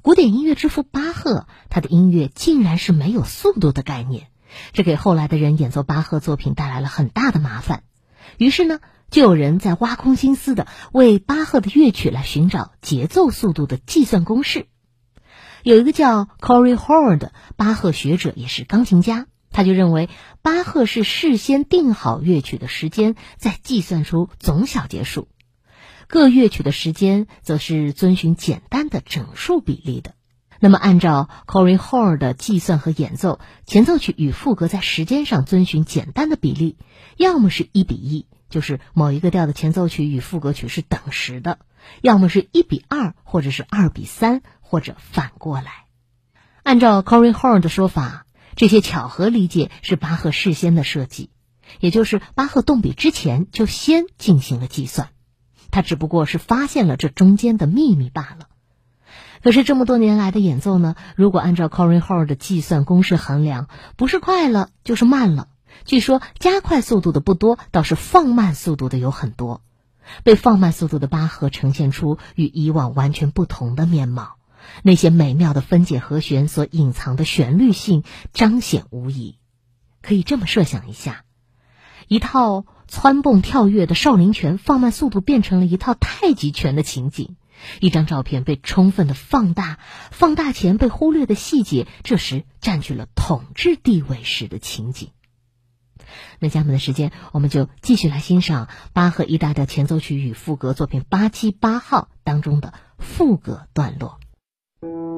古典音乐之父巴赫，他的音乐竟然是没有速度的概念，这给后来的人演奏巴赫作品带来了很大的麻烦。于是呢，就有人在挖空心思的为巴赫的乐曲来寻找节奏速度的计算公式。有一个叫 Corey Hall 的巴赫学者，也是钢琴家，他就认为巴赫是事先定好乐曲的时间，再计算出总小节数。各乐曲的时间则是遵循简单的整数比例的。那么按照 Corey Hall 的计算和演奏，前奏曲与副歌在时间上遵循简单的比例，要么是1:1，就是某一个调的前奏曲与副歌曲是等时的，要么是1:2，或者是2:3，或者反过来。按照 Corey Hall 的说法，这些巧合理解是巴赫事先的设计，也就是巴赫动笔之前就先进行了计算，他只不过是发现了这中间的秘密罢了。可是这么多年来的演奏呢，如果按照 Corey Hall 的计算公式衡量，不是快了就是慢了。据说加快速度的不多，倒是放慢速度的有很多。被放慢速度的巴赫呈现出与以往完全不同的面貌，那些美妙的分解和弦所隐藏的旋律性彰显无疑。可以这么设想一下，一套蹿蹦跳跃的少林拳放慢速度变成了一套太极拳的情景，一张照片被充分的放大，放大前被忽略的细节，这时占据了统治地位时的情景。那下面的时间，我们就继续来欣赏巴赫E大调前奏曲与副歌作品878号当中的副歌段落。